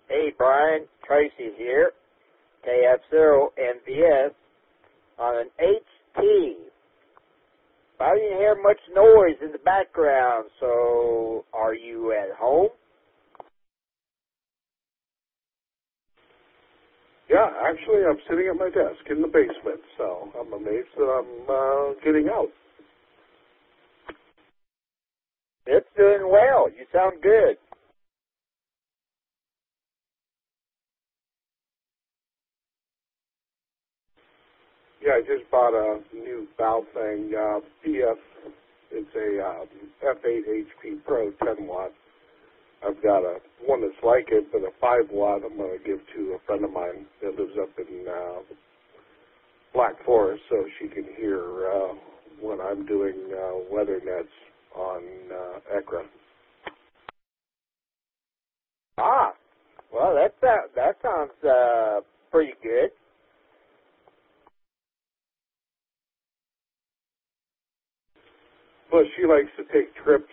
Hey, Brian, Tracy here, KF0NVS on an HT. I didn't hear much noise in the background, so are you at home? Yeah, actually, I'm sitting at my desk in the basement, so I'm amazed that I'm getting out. It's doing well. You sound good. Yeah, I just bought a new valve thing, PF. It's a F8 HP Pro 10 watt. I've got one that's like it, but a 5 watt I'm going to give to a friend of mine that lives up in Black Forest, so she can hear when I'm doing weather nets on ECRA. Ah, well, that sounds pretty good. But she likes to take trips